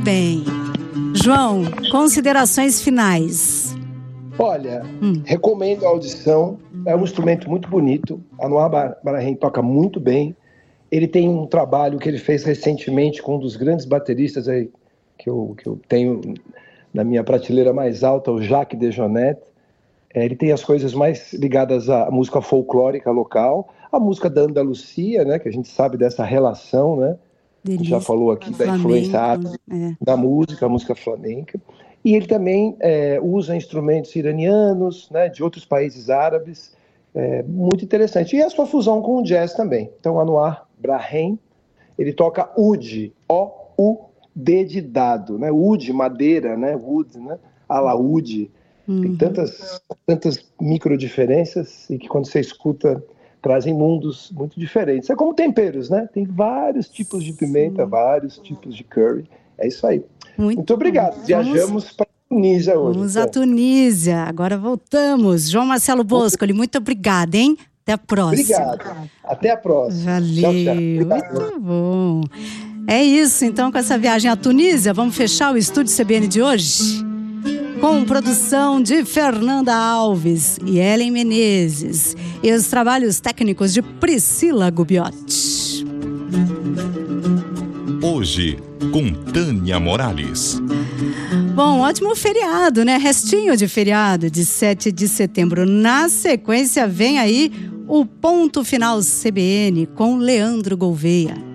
bem. João, considerações finais. Olha, recomendo a audição. É um instrumento muito bonito. Anwar Ibrahim toca muito bem. Ele tem um trabalho que ele fez recentemente com um dos grandes bateristas aí, que eu tenho na minha prateleira mais alta, o Jacques DeJohnette. Ele tem as coisas mais ligadas à música folclórica local, a música da Andalucia, né, que a gente sabe dessa relação, né? A gente já falou aqui da influência árabe da música, a música flamenca. E ele também usa instrumentos iranianos, né, de outros países árabes. Muito interessante. E a sua fusão com o jazz também. Então, Anwar Ibrahim, ele toca oud, O-U-D de dado, né? Oud, madeira, né? Wood, né? Alaúde. Tem tantas micro diferenças e que quando você escuta trazem mundos muito diferentes. É como temperos, né? Tem vários tipos de pimenta, vários tipos de curry. É isso aí. Muito obrigado. Viajamos para Tunísia hoje. Vamos à Tunísia. Agora voltamos. João Marcelo Boscoli, muito obrigada, hein? Até a próxima. Obrigado. Até a próxima. Valeu. Tchau. Muito bom. É isso, então, com essa viagem à Tunísia, vamos fechar o Estúdio CBN de hoje? Com produção de Fernanda Alves e Ellen Menezes. E os trabalhos técnicos de Priscila Gubiotti. Hoje, com Tânia Morales. Bom, ótimo feriado, né? Restinho de feriado de 7 de setembro. Na sequência, vem aí o Ponto Final CBN com Leandro Gouveia.